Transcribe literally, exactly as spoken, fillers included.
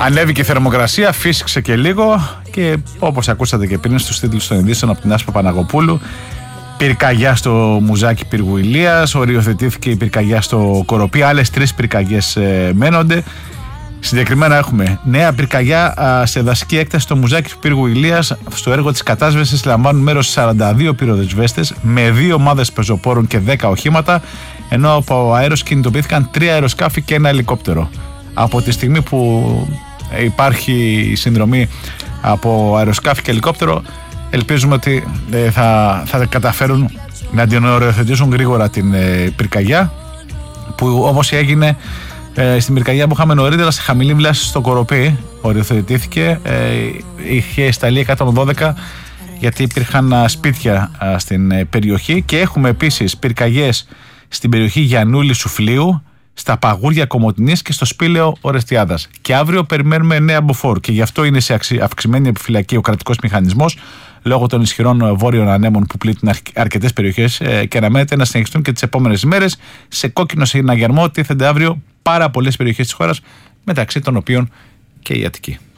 Ανέβηκε η θερμοκρασία, φύσηξε και λίγο και όπως ακούσατε και πριν στους τίτλους των ειδήσεων από την Άσπα Παναγοπούλου, πυρκαγιά στο Μουζάκι Πύργου Ηλίας, οριοθετήθηκε η πυρκαγιά στο Κοροπή, άλλες τρεις πυρκαγιές ε, μένονται. Συγκεκριμένα έχουμε νέα πυρκαγιά α, σε δασική έκταση στο Μουζάκι του Πύργου Ηλίας. Στο έργο της κατάσβεσης λαμβάνουν μέρος σαράντα δύο πυροσβέστες με δύο ομάδες πεζοπόρων και δέκα οχήματα, ενώ από αέρος κινητοποιήθηκαν τρία αεροσκάφη και ένα ελικόπτερο. Από τη στιγμή που υπάρχει η συνδρομή από αεροσκάφη και ελικόπτερο, ελπίζουμε ότι ε, θα, θα καταφέρουν να την οριοθετήσουν γρήγορα την ε, πυρκαγιά, που όπως έγινε ε, στην πυρκαγιά που είχαμε νωρίτερα σε χαμηλή βλάση στο Κοροπή, οριοθετήθηκε, ε, είχε σταλεί εκατόν δώδεκα γιατί υπήρχαν α, σπίτια α, στην ε, περιοχή, και έχουμε επίσης πυρκαγιές στην περιοχή Γιαννούλη Σουφλίου, στα Παγούρια Κομοτηνής και στο Σπήλαιο Ορεστιάδας. Και αύριο περιμένουμε νέα μποφόρ, και γι' αυτό είναι σε αυξημένη επιφυλακή ο κρατικός μηχανισμός λόγω των ισχυρών βόρειων ανέμων που πλήττουν αρκετές περιοχές, και αναμένεται να συνεχιστούν και τις επόμενες ημέρες. Σε κόκκινο συναγερμό τίθενται αύριο πάρα πολλές περιοχές της χώρας, μεταξύ των οποίων και η Αττική.